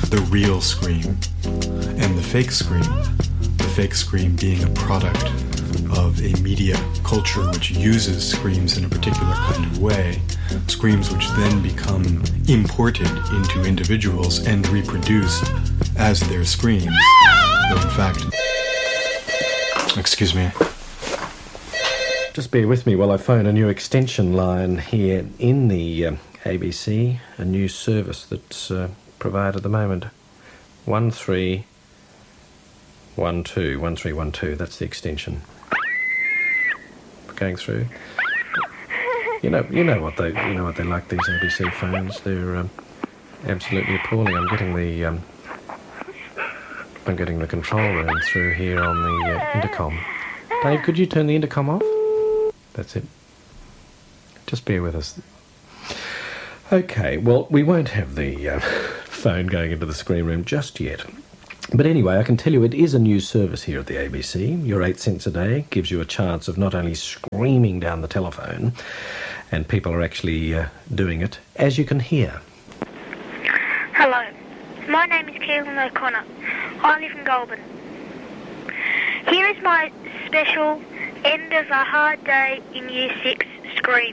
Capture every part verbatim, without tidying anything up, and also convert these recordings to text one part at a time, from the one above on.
the real scream and the fake scream, the fake scream being a product of a media culture which uses screams in a particular kind of way, screams which then become imported into individuals and reproduced as their screams. Though in fact... Excuse me. Just bear with me while I phone a new extension line here in the uh, A B C, a new service that's uh, provided at the moment. one three one two, one three one two, that's the extension. Going through. You know, you know what they, you know what they like, these A B C phones. They're um, absolutely appalling. I'm getting the, um, I'm getting the control room through here on the uh, intercom. Dave, could you turn the intercom off? That's it. Just bear with us. Okay, well, we won't have the uh, phone going into the screen room just yet. But anyway, I can tell you it is a new service here at the A B C. Your eight cents a day gives you a chance of not only screaming down the telephone, and people are actually uh, doing it, as you can hear. Hello, my name is Keelan O'Connor. I live in Goulburn. Here is my special end of a hard day in Year six scream.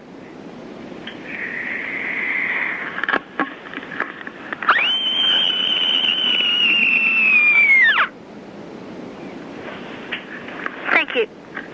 Thank you.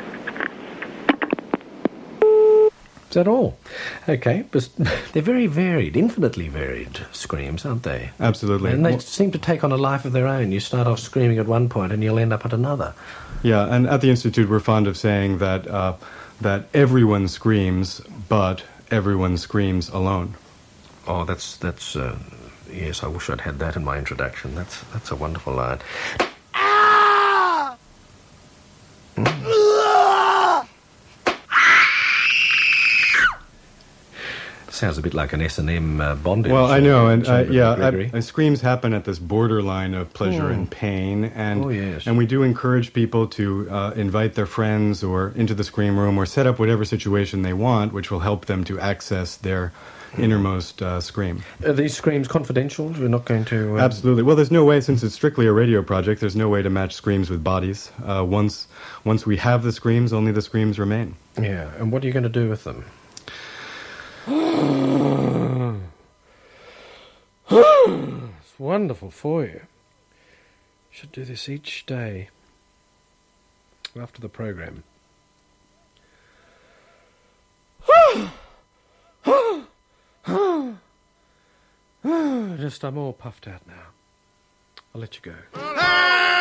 Is that all? Okay, but they're very varied, infinitely varied screams, aren't they? Absolutely. And they well, seem to take on a life of their own. You start off screaming at one point and you'll end up at another. Yeah, and at the Institute we're fond of saying that uh, that everyone screams, but everyone screams alone. Oh, that's, that's uh, yes, I wish I'd had that in my introduction. That's, that's a wonderful line. Ah! Mm. Sounds a bit like an S and M uh, bondage. Well, I know, and uh, yeah, I, I, screams happen at this borderline of pleasure mm. and pain, and oh, yes. and we do encourage people to uh, invite their friends or into the scream room or set up whatever situation they want, which will help them to access their innermost uh, scream. Are these screams confidential? We're not going to... Uh... Absolutely. Well, there's no way, since it's strictly a radio project, there's no way to match screams with bodies. Uh, once, once we have the screams, only the screams remain. Yeah, and what are you going to do with them? It's wonderful for you. You should do this each day after the program. Just, I'm all puffed out now. I'll let you go.